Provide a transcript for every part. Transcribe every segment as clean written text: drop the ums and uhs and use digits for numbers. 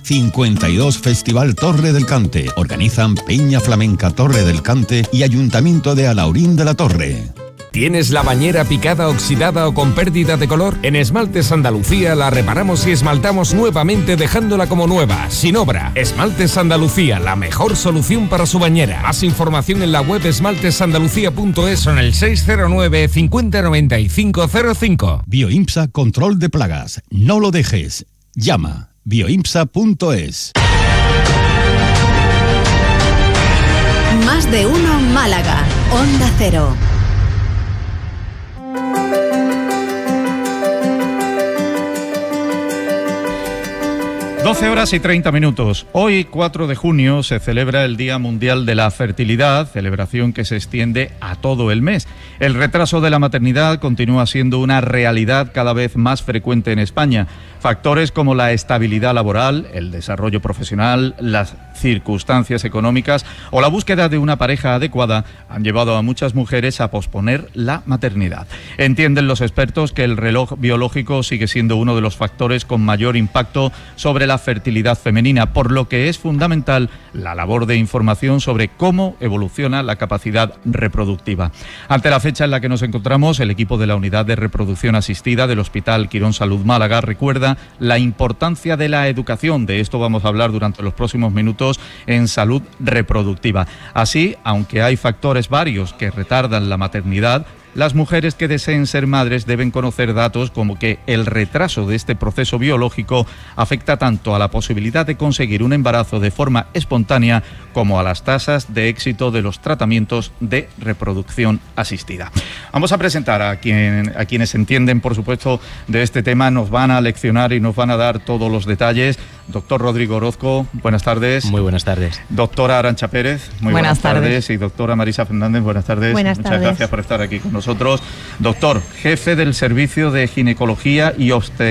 52 Festival Torre del Cante. Organizan Peña Flamenca Torre del Cante y Ayuntamiento de Alaurín de la Torre. ¿Tienes la bañera picada, oxidada o con pérdida de color? En Esmaltes Andalucía la reparamos y esmaltamos nuevamente dejándola como nueva, sin obra. Esmaltes Andalucía, la mejor solución para su bañera. Más información en la web esmaltesandalucía.es o en el 609 50 95 05. Bioimpsa Control de Plagas. No lo dejes. Llama bioimpsa.es. Más de uno Málaga. Onda Cero. 12 horas y 30 minutos. Hoy, 4 de junio, se celebra el Día Mundial de la Fertilidad, celebración que se extiende a todo el mes. El retraso de la maternidad continúa siendo una realidad cada vez más frecuente en España. Factores como la estabilidad laboral, el desarrollo profesional, las circunstancias económicas o la búsqueda de una pareja adecuada han llevado a muchas mujeres a posponer la maternidad. Entienden los expertos que el reloj biológico sigue siendo uno de los factores con mayor impacto sobre la fertilidad femenina, por lo que es fundamental la labor de información sobre cómo evoluciona la capacidad reproductiva. Ante la fecha en la que nos encontramos, el equipo de la Unidad de Reproducción Asistida del Hospital Quirón Salud Málaga recuerda la importancia de la educación. De esto vamos a hablar durante los próximos minutos en salud reproductiva. Así, aunque hay factores varios que retardan la maternidad, las mujeres que deseen ser madres deben conocer datos como que el retraso de este proceso biológico afecta tanto a la posibilidad de conseguir un embarazo de forma espontánea como a las tasas de éxito de los tratamientos de reproducción asistida. Vamos a presentar a quienes entienden, por supuesto, de este tema, nos van a leccionar y nos van a dar todos los detalles. Doctor Rodrigo Orozco, buenas tardes. Muy buenas tardes. Doctora Arantxa Pérez, muy buenas tardes. Y doctora Marisa Fernández, buenas tardes. Buenas Muchas tardes. gracias por estar aquí con nosotros. Doctor, jefe del Servicio de Ginecología y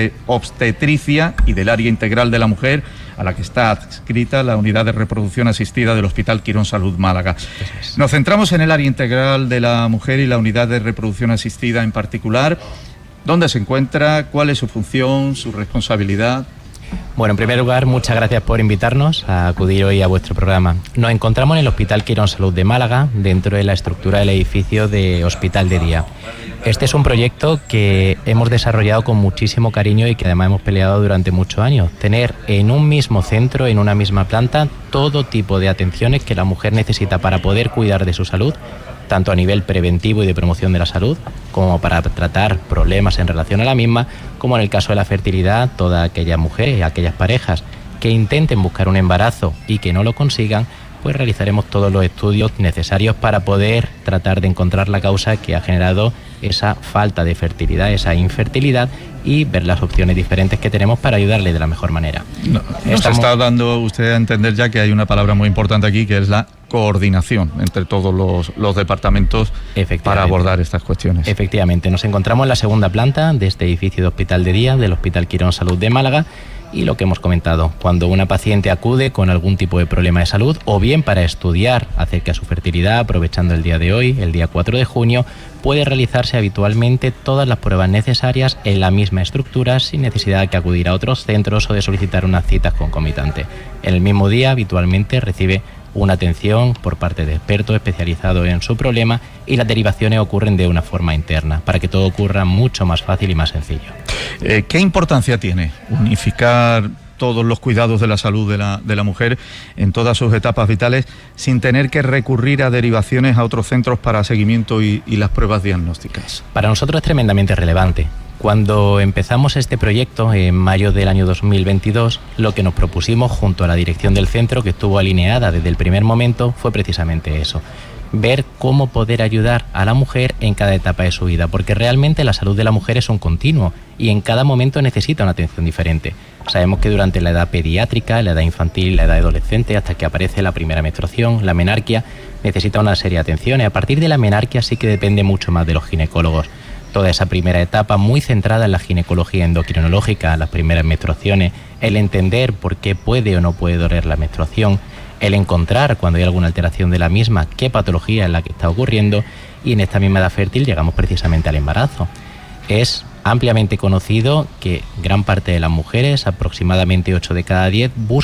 Obstetricia y del Área Integral de la Mujer, a la que está adscrita la Unidad de Reproducción Asistida del Hospital Quirón Salud Málaga. Nos centramos en el Área Integral de la Mujer y la Unidad de Reproducción Asistida en particular. ¿Dónde se encuentra? ¿Cuál es su función, su responsabilidad? Bueno, en primer lugar, muchas gracias por invitarnos a acudir hoy a vuestro programa. Nos encontramos en el Hospital Quirón Salud de Málaga, dentro de la estructura del edificio de Hospital de Día. Este es un proyecto que hemos desarrollado con muchísimo cariño y que además hemos peleado durante muchos años. Tener en un mismo centro, en una misma planta, todo tipo de atenciones que la mujer necesita para poder cuidar de su salud, tanto a nivel preventivo y de promoción de la salud, como para tratar problemas en relación a la misma, como en el caso de la fertilidad, todas aquellas mujeres, aquellas parejas que intenten buscar un embarazo y que no lo consigan, pues realizaremos todos los estudios necesarios para poder tratar de encontrar la causa que ha generado esa falta de fertilidad, esa infertilidad, y ver las opciones diferentes que tenemos para ayudarle de la mejor manera. Nos está dando usted a entender ya que hay una palabra muy importante aquí, que es la coordinación entre todos los departamentos para abordar estas cuestiones. Efectivamente, nos encontramos en la segunda planta de este edificio de Hospital de Día del Hospital Quirón Salud de Málaga. Y lo que hemos comentado, cuando una paciente acude con algún tipo de problema de salud o bien para estudiar acerca de su fertilidad, aprovechando el día de hoy, el día 4 de junio, puede realizarse habitualmente todas las pruebas necesarias en la misma estructura sin necesidad de que acudir a otros centros o de solicitar unas citas concomitantes. En el mismo día habitualmente recibe una atención por parte de expertos especializados en su problema y las derivaciones ocurren de una forma interna, para que todo ocurra mucho más fácil y más sencillo. ¿Qué importancia tiene unificar todos los cuidados de la salud de la mujer en todas sus etapas vitales sin tener que recurrir a derivaciones a otros centros para seguimiento y las pruebas diagnósticas? Para nosotros es tremendamente relevante. Cuando empezamos este proyecto en mayo del año 2022, lo que nos propusimos junto a la dirección del centro, que estuvo alineada desde el primer momento, fue precisamente eso: ver cómo poder ayudar a la mujer en cada etapa de su vida, porque realmente la salud de la mujer es un continuo y en cada momento necesita una atención diferente. Sabemos que durante la edad pediátrica, la edad infantil, la edad adolescente, hasta que aparece la primera menstruación, la menarquia, necesita una serie de atenciones. A partir de la menarquia sí que depende mucho más de los ginecólogos. Toda esa primera etapa muy centrada en la ginecología endocrinológica, las primeras menstruaciones, el entender por qué puede o no puede doler la menstruación, el encontrar cuando hay alguna alteración de la misma qué patología es la que está ocurriendo, y en esta misma edad fértil llegamos precisamente al embarazo. Es ampliamente conocido que gran parte de las mujeres, aproximadamente 8 de cada 10, buscan